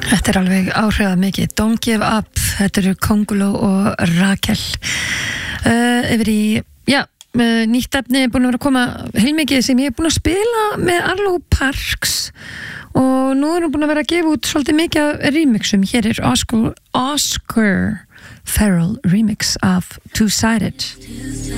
Þetta alveg áhrifamikið. Don't give up. Þetta eru Konguló og Rakel. Yfir í, nýtt efni búin að vera að koma heilmikið sem ég búin að spila með Arlo Parks og nú hún búin að vera að gefa út svolítið mikið af remixum. Hér Oscar Farrell remix af Two-Sided.